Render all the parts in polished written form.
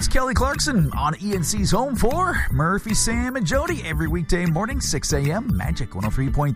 it's Kelly Clarkson on ENC's home for Murphy, Sam, and Jody every weekday morning, 6 a.m., Magic 103.3,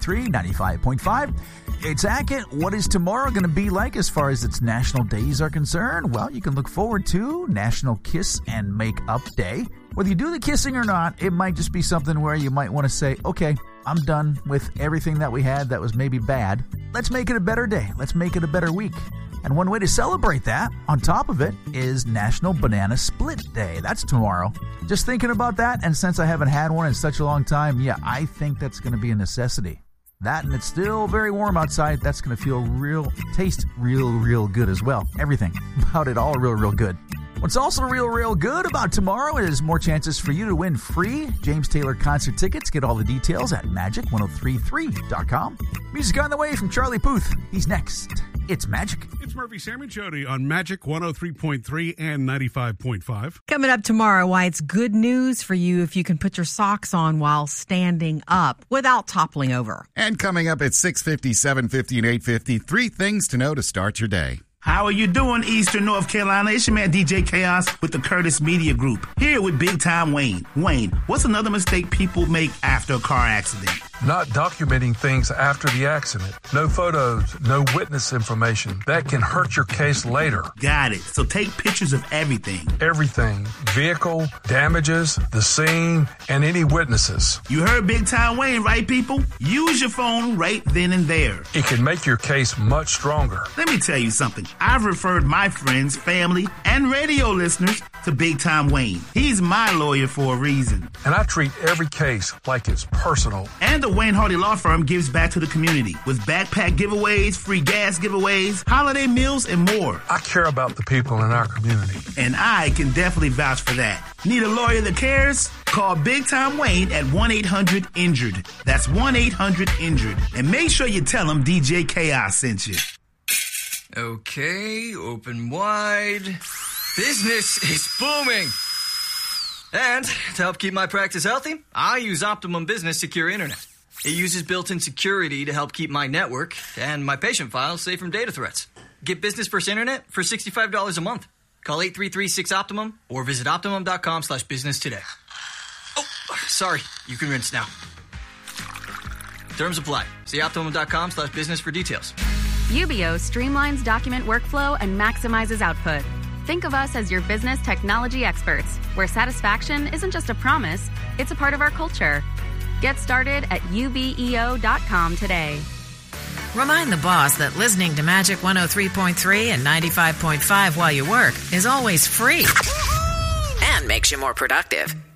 95.5. It's Hackett. What is tomorrow going to be like as far as its national days are concerned? Well, you can look forward to National Kiss and Make Up Day. Whether you do the kissing or not, it might just be something where you might want to say, okay, I'm done with everything that we had that was maybe bad. Let's make it a better day. Let's make it a better week. And one way to celebrate that, on top of it, is National Banana Split Day. That's tomorrow. Just thinking about that, and since I haven't had one in such a long time, yeah, I think that's going to be a necessity. That, and it's still very warm outside, that's going to taste real good as well. Everything about it all real good. What's also real good about tomorrow is more chances for you to win free James Taylor concert tickets. Get all the details at magic1033.com. Music on the way from Charlie Puth. He's next. It's Magic. It's Murphy, Sam, and Jody on Magic 103.3 and 95.5. Coming up tomorrow, why it's good news for you if you can put your socks on while standing up without toppling over. And coming up at 6:50, 7:50, and 8:50, 3 things to know to start your day. How are you doing, Eastern North Carolina? It's your man DJ Chaos with the Curtis Media Group. Here with Big Time Wayne. Wayne, what's another mistake people make after a car accident? Not documenting things after the accident. No photos, no witness information. That can hurt your case later. Got it. So take pictures of everything. Everything. Vehicle, damages, the scene, and any witnesses. You heard Big Time Wayne, right, people? Use your phone right then and there. It can make your case much stronger. Let me tell you something. I've referred my friends, family, and radio listeners to Big Time Wayne. He's my lawyer for a reason. And I treat every case like it's personal. And the Wayne Hardy Law Firm gives back to the community with backpack giveaways, free gas giveaways, holiday meals, and more. I care about the people in our community. And I can definitely vouch for that. Need a lawyer that cares? Call Big Time Wayne at 1-800-INJURED. That's 1-800-INJURED. And make sure you tell them DJ Chaos sent you. Okay, open wide. Business is booming. And to help keep my practice healthy, I use Optimum Business Secure Internet. It uses built-in security to help keep my network and my patient files safe from data threats. Get business first internet for $65 a month. Call 833-6-OPTIMUM or visit optimum.com/business today. Oh, sorry. You can rinse now. Terms apply. See optimum.com/business for details. UBO streamlines document workflow and maximizes output. Think of us as your business technology experts, where satisfaction isn't just a promise, it's a part of our culture. Get started at ubeo.com today. Remind the boss that listening to Magic 103.3 and 95.5 while you work is always free and makes you more productive.